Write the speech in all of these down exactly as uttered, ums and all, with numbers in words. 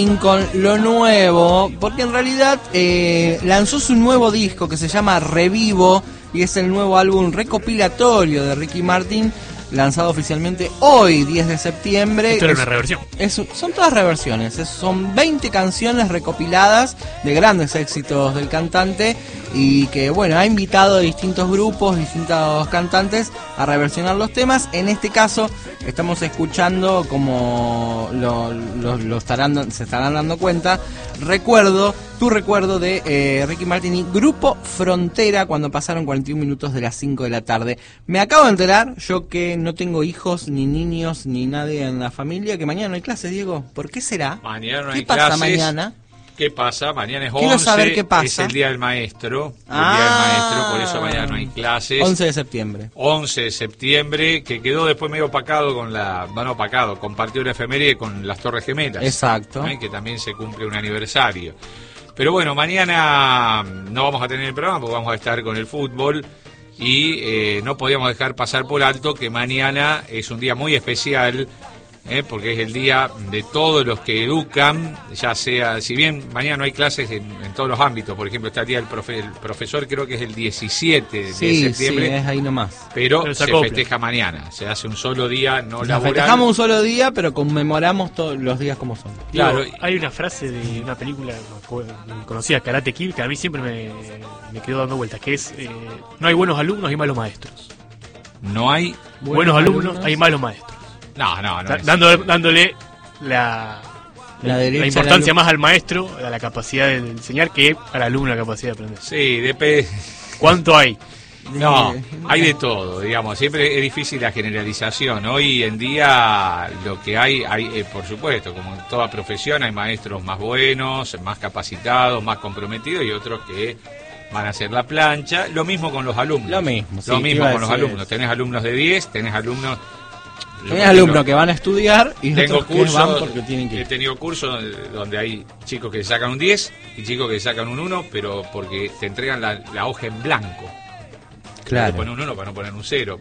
Con lo nuevo, porque en realidad eh, lanzó su nuevo disco que se llama Revivo y es el nuevo álbum recopilatorio de Ricky Martin, lanzado oficialmente hoy, diez de septiembre. Esto era una reversión. Es, son todas reversiones, es, son veinte canciones recopiladas de grandes éxitos del cantante y que, bueno, ha invitado a distintos grupos, distintos cantantes a reversionar los temas. En este caso estamos escuchando, como lo, lo, lo estarán, se estarán dando cuenta, recuerdo, tu recuerdo de eh, Ricky Martin y Grupo Frontera, cuando pasaron cuarenta y un minutos de las cinco de la tarde. Me acabo de enterar, yo que no tengo hijos, ni niños, ni nadie en la familia, que mañana no hay clases, Diego. ¿Por qué será? Mañana no ¿Qué hay pasa clases. mañana? ¿Qué pasa? Mañana es Quiero once, saber qué pasa. Es el Día del Maestro, el Ah. Día del Maestro, por eso mañana no hay clases. once de septiembre. once de septiembre, que quedó después medio opacado con la... Bueno, opacado, compartió la efeméride con las Torres Gemelas. Exacto. ¿eh? Que también se cumple un aniversario. Pero bueno, mañana no vamos a tener el programa porque vamos a estar con el fútbol y eh, no podíamos dejar pasar por alto que mañana es un día muy especial, eh, porque es el día de todos los que educan, ya sea, si bien mañana no hay clases en, en todos los ámbitos, por ejemplo está el día del profe, el profesor, creo que es el diecisiete Sí, de septiembre, sí, es ahí nomás. pero, Pero se se acopla. festeja mañana, se hace un solo día no Nos laboral. festejamos un solo día, pero conmemoramos todos los días como son. Claro. Digo, hay una frase de una película conocida, Karate Kid, que a mí siempre me, me quedó dando vueltas, que es, eh, no hay buenos alumnos, hay malos maestros. No hay... Buenos, Buenos alumnos, alumnos. hay malos maestros. No, no, no. Da- es- dando- dándole la, La la, derecha importancia al más al maestro, a la capacidad de enseñar, que al alumno la capacidad de aprender. Sí, depende... ¿Cuánto hay? No, Eh, hay de todo, digamos, siempre es difícil la generalización. Hoy en día lo que hay, hay eh, por supuesto, como en toda profesión, hay maestros más buenos, más capacitados, más comprometidos y otros que van a hacer la plancha. Lo mismo con los alumnos. Lo mismo, sí, Lo te mismo iba a con los decir alumnos. eso. Tenés alumnos de diez, tenés alumnos... Tenés alumnos que van a estudiar y Tengo otros que van cursos, porque tienen que he ir. tenido cursos donde hay chicos que sacan un diez y chicos que sacan un uno, pero porque te entregan la, la hoja en blanco. Claro. Te ponen un uno para no poner un cero.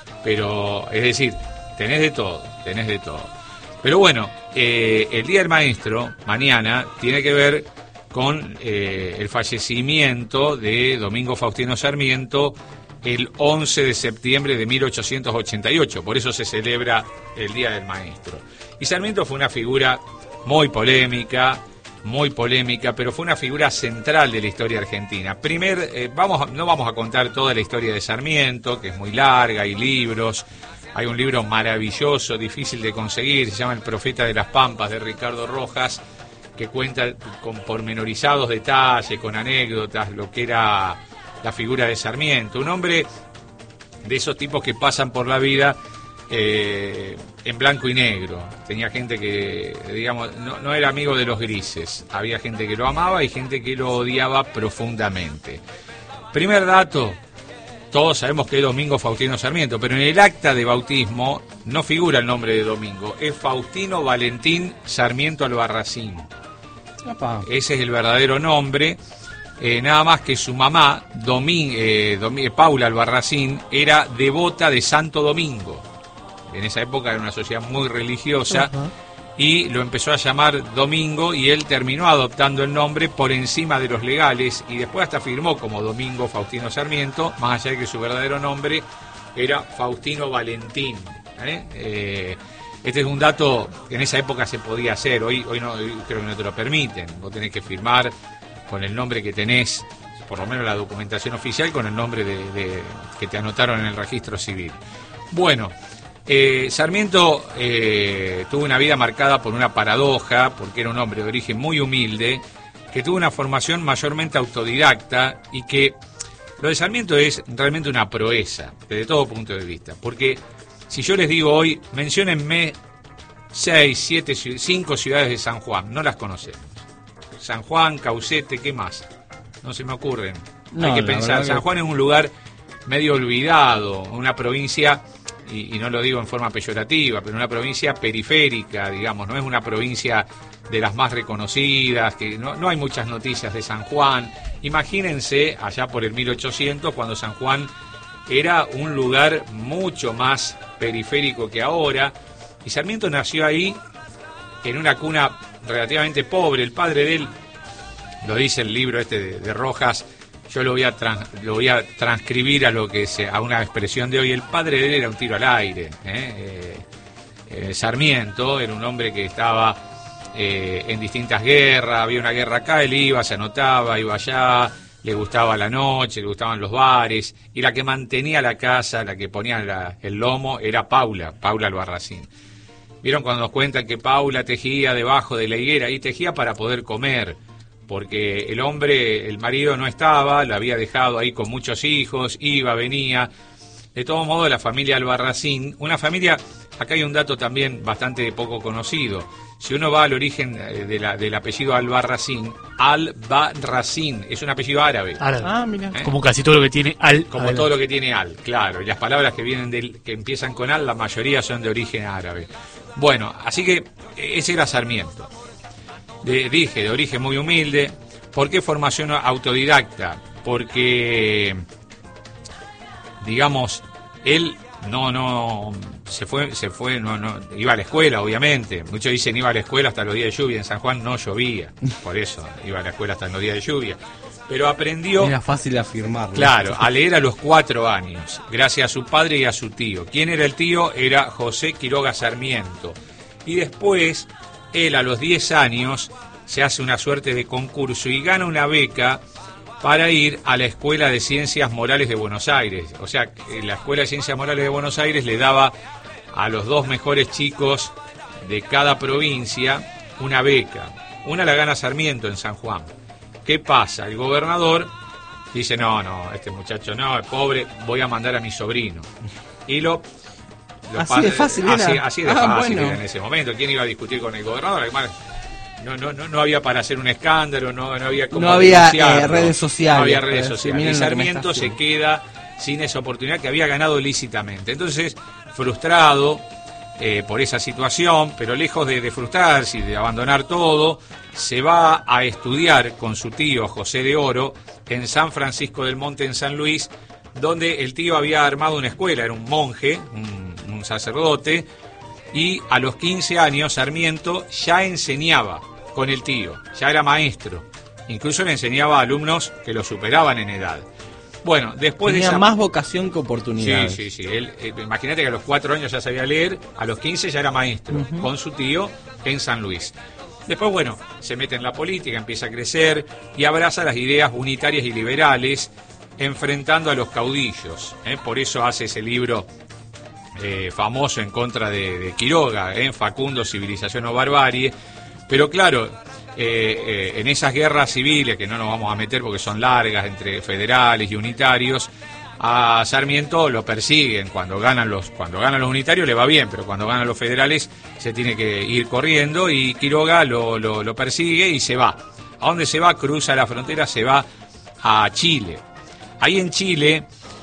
Pero, es decir, tenés de todo, tenés de todo. Pero bueno, eh, el Día del Maestro, mañana, tiene que ver con eh, el fallecimiento de Domingo Faustino Sarmiento el once de septiembre de mil ochocientos ochenta y ocho. Por eso se celebra el Día del Maestro. Y Sarmiento fue una figura muy polémica, muy polémica, pero fue una figura central de la historia argentina. Primer, eh, vamos, a- no vamos a contar toda la historia de Sarmiento, que es muy larga, hay libros, hay un libro maravilloso, difícil de conseguir, se llama El Profeta de las Pampas, de Ricardo Rojas, que cuenta con pormenorizados detalles, con anécdotas, lo que era la figura de Sarmiento. Un hombre de esos tipos que pasan por la vida eh, en blanco y negro. Tenía gente que, digamos, no, no era amigo de los grises. Había gente que lo amaba y gente que lo odiaba profundamente. Primer dato, todos sabemos que es Domingo Faustino Sarmiento, pero en el acta de bautismo no figura el nombre de Domingo. Es Faustino Valentín Sarmiento Albarracín. Apa. Ese es el verdadero nombre. Eh, nada más que su mamá, Domin, eh, Domi- Paula Albarracín, era devota de Santo Domingo. En esa época era una sociedad muy religiosa. Ajá. Y lo empezó a llamar Domingo y él terminó adoptando el nombre por encima de los legales y después hasta firmó como Domingo Faustino Sarmiento, más allá de que su verdadero nombre era Faustino Valentín. ¿eh? Eh, este es un dato que en esa época se podía hacer, hoy, hoy, no, hoy creo que no te lo permiten, vos tenés que firmar con el nombre que tenés, por lo menos la documentación oficial, con el nombre de, de- que te anotaron en el registro civil. Bueno, eh, Sarmiento eh, tuvo una vida marcada por una paradoja, porque era un hombre de origen muy humilde, que tuvo una formación mayormente autodidacta y que lo de Sarmiento es realmente una proeza, desde todo punto de vista, porque si yo les digo hoy, menciónenme seis, siete, cinco ciudades de San Juan, no las conocemos. San Juan, Caucete, ¿qué más? No se me ocurren. No, Hay que la pensar, verdad San que- Juan es un lugar medio olvidado, una provincia, y, y no lo digo en forma peyorativa, pero una provincia periférica, digamos, no es una provincia de las más reconocidas, que no, no hay muchas noticias de San Juan. Imagínense allá por el mil ochocientos, cuando San Juan era un lugar mucho más periférico que ahora, y Sarmiento nació ahí en una cuna relativamente pobre. El padre de él, lo dice el libro este de, de Rojas, yo lo voy a trans, lo voy a transcribir a lo que se, a una expresión de hoy. El padre de él era un tiro al aire. ¿eh? Eh, eh, Sarmiento era un hombre que estaba eh, en distintas guerras, había una guerra acá, él iba, se anotaba, iba allá, le gustaba la noche, le gustaban los bares, y la que mantenía la casa, la que ponía la, el lomo, era Paula, Paula Albarracín. Vieron cuando nos cuentan que Paula tejía debajo de la higuera, y tejía para poder comer, porque el hombre, el marido no estaba, la había dejado ahí con muchos hijos, iba, venía. De todos modos, la familia Albarracín, una familia, acá hay un dato también bastante poco conocido. Si uno va al origen de la, del apellido Albarracín, Albarracín es un apellido árabe. Árabe. Ah, mira. ¿Eh? Como casi todo lo que tiene al. Como al... todo lo que tiene al, claro. Y las palabras que vienen del, que empiezan con al, la mayoría son de origen árabe. Bueno, así que ese era Sarmiento. De, dije, de origen muy humilde. ¿Por qué formación autodidacta? Porque, digamos, él no, no, se fue, se fue, no, no, iba a la escuela, obviamente. Muchos dicen iba a la escuela hasta los días de lluvia. En San Juan no llovía, por eso iba a la escuela hasta los días de lluvia. Pero aprendió, Era fácil afirmarlo. claro, a leer a los cuatro años, gracias a su padre y a su tío. ¿Quién era el tío? Era José Quiroga Sarmiento. Y después, él a los diez años se hace una suerte de concurso y gana una beca para ir a la Escuela de Ciencias Morales de Buenos Aires. O sea, la Escuela de Ciencias Morales de Buenos Aires le daba a los dos mejores chicos de cada provincia una beca. Una la gana Sarmiento en San Juan. ¿Qué pasa? El gobernador dice, no, no, este muchacho no, es pobre, voy a mandar a mi sobrino. Y lo... lo Así de fácil así, era. así de Ah, fácil bueno. era en ese momento. ¿Quién iba a discutir con el gobernador? Además, No, no, no, no había para hacer un escándalo, no, no había como No había, denunciarlo. eh, redes sociales, No había para redes decir, sociales. miren Y lo que me Sarmiento está se haciendo. queda sin esa oportunidad que había ganado lícitamente. Entonces, frustrado eh, por esa situación, pero lejos de, de frustrarse y de abandonar todo, se va a estudiar con su tío José de Oro en San Francisco del Monte, en San Luis, donde el tío había armado una escuela, era un monje, un, un sacerdote, y a los quince años Sarmiento ya enseñaba con el tío, ya era maestro, incluso le enseñaba a alumnos que lo superaban en edad. Bueno, después Tenía de esa... más vocación que oportunidades. Sí, sí, sí. Él, eh, imagínate que a los cuatro años ya sabía leer, a los quince ya era maestro, uh-huh. con su tío en San Luis. Después, bueno, se mete en la política, empieza a crecer y abraza las ideas unitarias y liberales, enfrentando a los caudillos. ¿eh? Por eso hace ese libro eh, famoso en contra de, de Quiroga, ¿eh? Facundo, Civilización o Barbarie. Pero claro, eh, eh, en esas guerras civiles, que no nos vamos a meter porque son largas, entre federales y unitarios, a Sarmiento lo persiguen. Cuando ganan los cuando ganan los unitarios le va bien, pero cuando ganan los federales se tiene que ir corriendo y Quiroga lo, lo, lo persigue y se va. ¿A dónde se va? Cruza la frontera, se va a Chile. Ahí en Chile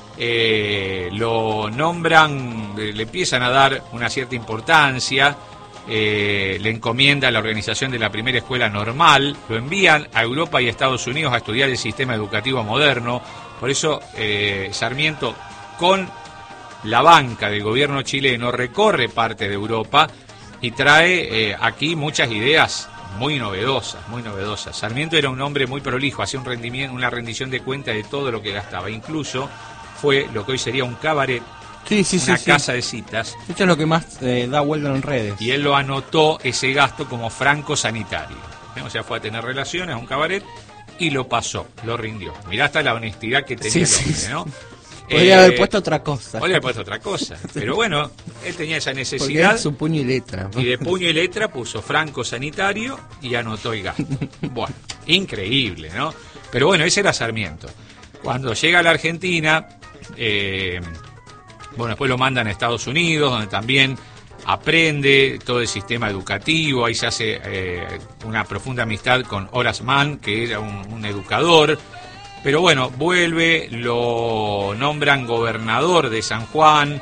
eh, lo nombran, le empiezan a dar una cierta importancia. Eh, le encomienda la organización de la primera escuela normal, lo envían a Europa y Estados Unidos a estudiar el sistema educativo moderno. Por eso eh, Sarmiento, con la banca del gobierno chileno, recorre parte de Europa y trae eh, aquí muchas ideas muy novedosas, muy novedosas. Sarmiento era un hombre muy prolijo, hacía un rendimiento, una rendición de cuenta de todo lo que gastaba. Incluso fue lo que hoy sería un cabaret, Sí, sí, una sí, casa sí. de citas. Esto es lo que más eh, da vuelta en redes. Y él lo anotó, ese gasto, como franco sanitario. ¿eh? O sea, fue a tener relaciones a un cabaret y lo pasó, lo rindió. Mirá hasta la honestidad que tenía Sí, el hombre, sí, ¿no? Podría Eh, haber puesto otra cosa. Podría haber puesto otra cosa. Pero bueno, él tenía esa Porque necesidad. es su puño y letra. Y de puño y letra puso franco sanitario y anotó el gasto. Bueno, increíble, ¿no? Pero bueno, ese era Sarmiento. Cuando llega a la Argentina, eh, bueno, después lo mandan a Estados Unidos, donde también aprende todo el sistema educativo. Ahí se hace eh, una profunda amistad con Horace Mann, que era un, un educador. Pero bueno, vuelve, lo nombran gobernador de San Juan.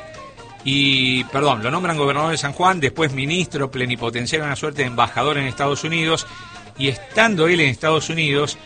Y, perdón, lo nombran gobernador de San Juan, después ministro plenipotenciario, una suerte de embajador en Estados Unidos. Y estando él en Estados Unidos,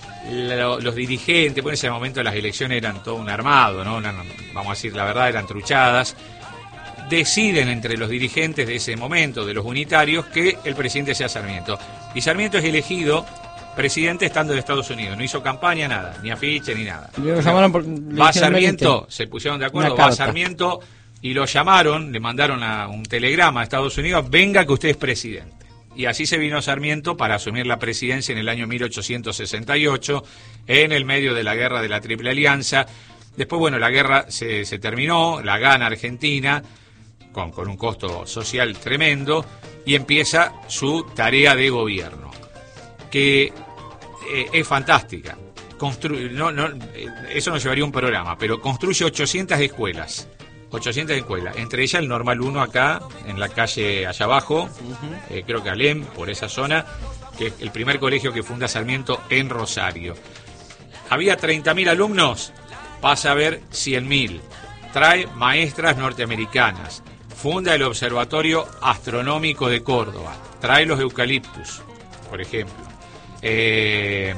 lo, los dirigentes, pues en ese momento las elecciones eran todo un armado, ¿no? Una, vamos a decir la verdad, eran truchadas. deciden entre los dirigentes de ese momento, de los unitarios, que el presidente sea Sarmiento. Y Sarmiento es elegido presidente estando en Estados Unidos. No hizo campaña, nada, ni afiche, ni nada. Lo llamaron por, va Sarmiento, se pusieron de acuerdo, va carta. Sarmiento y lo llamaron, le mandaron a un telegrama a Estados Unidos, venga que usted es presidente. Y así se vino Sarmiento para asumir la presidencia en el año mil ochocientos sesenta y ocho, en el medio de la guerra de la Triple Alianza. Después, bueno, la guerra se, se terminó, la gana Argentina, con, con un costo social tremendo, y empieza su tarea de gobierno, que eh, es fantástica. Constru- no, no, eh, eso nos llevaría un programa, pero construye ochocientas escuelas. ochocientas escuelas, entre ellas el Normal uno acá, en la calle allá abajo, uh-huh. eh, creo que Alem, por esa zona, que es el primer colegio que funda Sarmiento en Rosario. Había treinta mil alumnos, pasa a ver cien mil. Trae maestras norteamericanas, funda el Observatorio Astronómico de Córdoba, trae los eucaliptus, por ejemplo. Eh,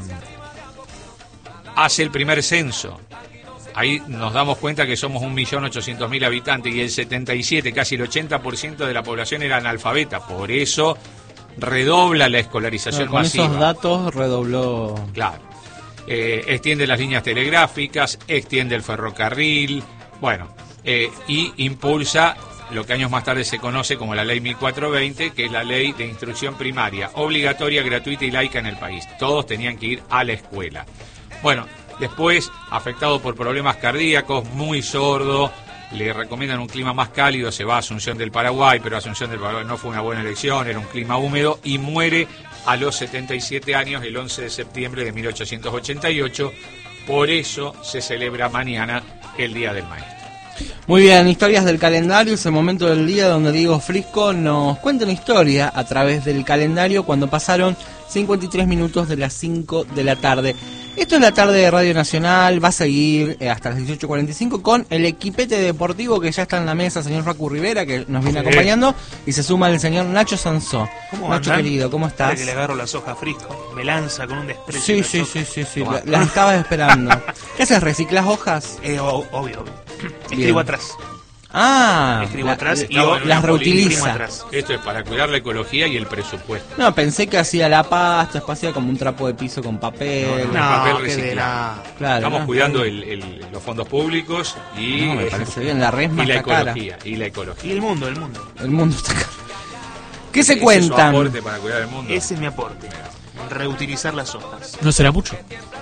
hace el primer censo. Ahí nos damos cuenta que somos un millón ochocientos mil habitantes y el setenta y siete, casi el ochenta por ciento de la población era analfabeta. Por eso redobla la escolarización no, con masiva. Con esos datos redobló. Claro. Eh, extiende las líneas telegráficas, extiende el ferrocarril, bueno, eh, y impulsa lo que años más tarde se conoce como la Ley mil cuatrocientos veinte, que es la ley de instrucción primaria, obligatoria, gratuita y laica en el país. Todos tenían que ir a la escuela. Bueno, después, afectado por problemas cardíacos, muy sordo, le recomiendan un clima más cálido, se va a Asunción del Paraguay, pero Asunción del Paraguay no fue una buena elección, era un clima húmedo, y muere a los setenta y siete años, el once de septiembre de mil ochocientos ochenta y ocho. Por eso se celebra mañana el Día del Maestro. Muy bien, historias del calendario, es el momento del día donde Diego Frisco nos cuenta una historia a través del calendario cuando pasaron cincuenta y tres minutos de las cinco de la tarde. Esto es la tarde de Radio Nacional, va a seguir eh, hasta las dieciocho cuarenta y cinco con el equipete deportivo que ya está en la mesa, señor Facu Rivera, que nos viene Sí. acompañando, y se suma el señor Nacho Sansó. ¿Cómo Nacho andan? querido, ¿cómo estás? Espera que le agarro las hojas Frisco, me lanza con un desprecio. Sí, las sí, hojas. sí, sí, sí, Toma. la- las estabas esperando. ¿Qué haces, reciclas hojas? Eh, o- obvio, obvio. Bien. Escribo atrás. Ah, Escribo la- atrás y la- o- las escribo reutiliza. atrás. Esto es para cuidar la ecología y el presupuesto. No, pensé que hacía la pasta, después hacía como un trapo de piso con papel. No, no, papel No, que de reciclado. la... Claro, Estamos ¿no? cuidando el, el- los fondos públicos y, No, me parece bien, la resma y la está cara. ecología. Y la ecología. Y el mundo, el mundo. El mundo está caro. ¿Qué se Ese cuentan? Es su aporte para cuidar el mundo. Ese es mi aporte. Reutilizar las hojas. No será mucho.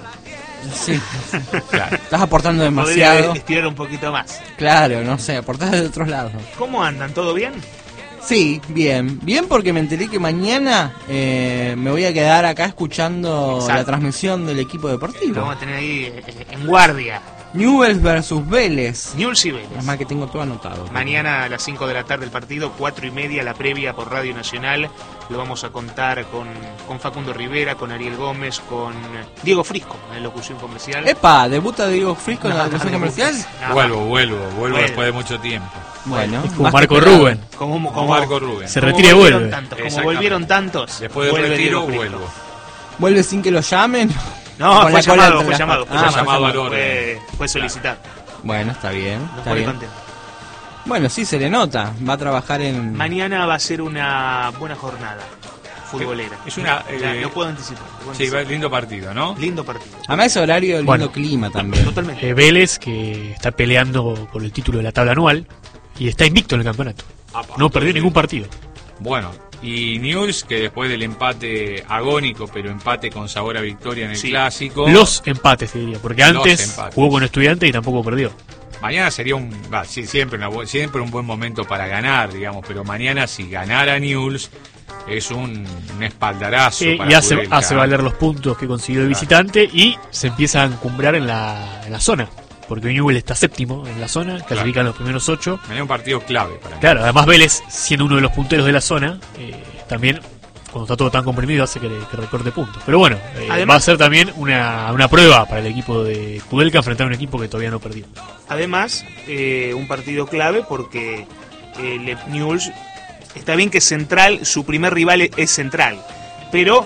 Sí, Claro. estás aportando Podría demasiado. estirar un poquito más. Claro, no sé, aportás de otros lados. ¿Cómo andan? ¿Todo bien? Sí, bien. Bien porque me enteré que mañana eh, me voy a quedar acá escuchando Exacto. la transmisión del equipo Lo deportivo. vamos a tener ahí eh, en guardia. Newell's versus Vélez. Newell's y Es Vélez. más que tengo todo anotado. Mañana a las cinco de la tarde el partido, cuatro y media la previa por Radio Nacional. Lo vamos a contar con, con Facundo Rivera, con Ariel Gómez, con Diego Frisco en locución comercial. Epa, debuta Diego Frisco en No, la no, locución debuta. comercial. No, Vuelvo, vuelvo, vuelvo Vuelvo. después de mucho tiempo. Bueno, Es como más Marco que esperado. Rubén. Como, como, Como Marco Rubén. Se como retira y volvieron vuelve. tantos, como Exactamente. volvieron tantos. Después del vuelve retiro, Diego Frisco. vuelvo. ¿Vuelve sin que lo llamen? No, Con fue la cola llamado, entre fue las llamado, patas. fue Ah, Fue llamado al fue, orden. fue solicitado. Bueno, está bien, Nos está pone bien. contento. Bueno, sí, se le nota. Va a trabajar en... Mañana va a ser una buena jornada futbolera. Es una, Ya, eh, lo puedo anticipar. lo puedo Sí, anticipar. va- lindo partido, ¿no? Lindo partido. Además ese horario, lindo Bueno. clima también. Totalmente. Eh, Vélez, que está peleando por el título de la tabla anual y está invicto en el campeonato. Apa, No perdió entonces- ningún partido. Bueno, y Newell's, que después del empate agónico, pero empate con sabor a victoria en el Sí. clásico. Los empates, te diría, porque Los antes empates. jugó con Estudiantes y tampoco perdió. Mañana sería un va, sí, siempre, una bu- siempre un buen momento para ganar, digamos, pero mañana si ganara Newell's es un, un espaldarazo Eh, para y hace, Kudelka. hace valer los puntos que consiguió el Claro. visitante y se empieza a encumbrar en la, en la zona. Porque Newell está séptimo en la zona, clasifican los primeros ocho. Mañana un partido clave para mí. Claro, además Vélez, siendo uno de los punteros de la zona, eh, también cuando está todo tan comprimido hace que, que recorte puntos. Pero bueno, eh, Además- va a ser también una, una prueba para el equipo de Kudelka enfrentar a un equipo que todavía no perdió. Además, eh, un partido clave porque eh, Le- Newell's, está bien que Central, su primer rival es- es Central, pero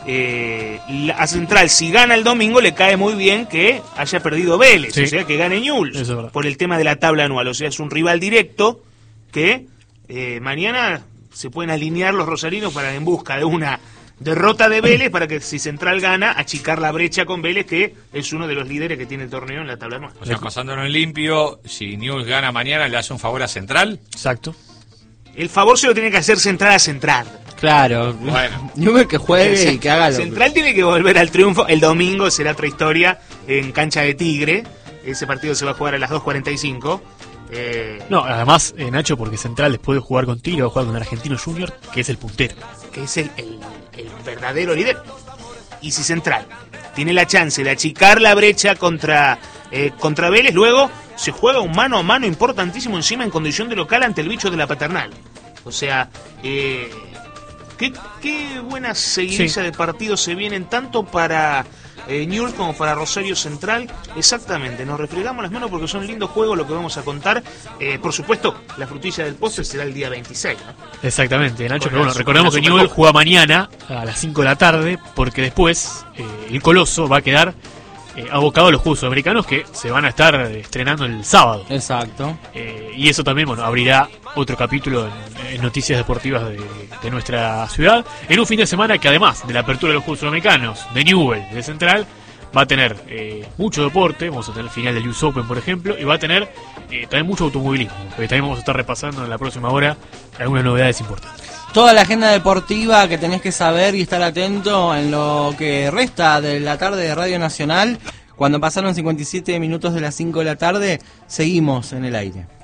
eh, la- a Central, si gana el domingo, le cae muy bien que haya perdido Vélez, Sí. o sea, que gane Newell's, Eso es verdad. por el tema de la tabla anual, o sea, es un rival directo que eh, mañana se pueden alinear los rosarinos para en busca de una derrota de Vélez, para que si Central gana, achicar la brecha con Vélez, que es uno de los líderes que tiene el torneo en la tabla anual. O sea, pasándolo en limpio, si Newell's gana mañana, ¿le hace un favor a Central? Exacto. El favor se lo tiene que hacer Central a Central. Claro, Bueno. Newell's que juegue y que haga lo Central tiene que volver al triunfo. El domingo será otra historia en cancha de Tigre. Ese partido se va a jugar a las dos cuarenta y cinco. Eh, No, además, eh, Nacho, porque Central después de jugar con Tigre va a jugar con Argentino Junior, que es el puntero. que es el, el, el verdadero líder. Y si Central tiene la chance de achicar la brecha contra, eh, contra Vélez, luego se juega un mano a mano importantísimo encima en condición de local ante el bicho de la Paternal. O sea, eh, qué, qué buena seguidilla Sí. de partidos se vienen tanto para eh, Newell's como para Rosario Central. Exactamente, nos refregamos las manos porque son lindos juegos lo que vamos a contar. Eh, por supuesto, la frutilla del postre será el día veintiséis, ¿no? Exactamente, Nacho, Con pero bueno, la- recordemos con que la Newell's Supercopa. juega mañana a las cinco de la tarde, porque después eh, el Coloso va a quedar eh, abocado a los Juegos Sudamericanos que se van a estar eh, estrenando el sábado. Exacto. Eh, y eso también, bueno, abrirá otro capítulo en, en noticias deportivas de, de nuestra ciudad, en un fin de semana que además de la apertura de los Juegos Sudamericanos, de Newell's, de Central, va a tener eh, mucho deporte. Vamos a tener el final del U S Open, por ejemplo, y va a tener eh, también mucho automovilismo, porque también vamos a estar repasando en la próxima hora algunas novedades importantes. Toda la agenda deportiva que tenés que saber y estar atento en lo que resta de la tarde de Radio Nacional. Cuando pasaron cincuenta y siete minutos de las cinco de la tarde, seguimos en el aire.